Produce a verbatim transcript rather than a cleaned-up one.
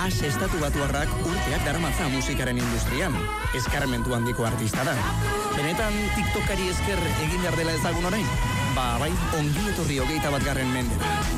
As estatu batuarrak urteak daramatza musikaren industrian. Eskarmentu handiko artista da. Benetan TikTokari esker egin behar dela ezagun orain? Ba, bai, ongi etorri hogeita bat garren mendera.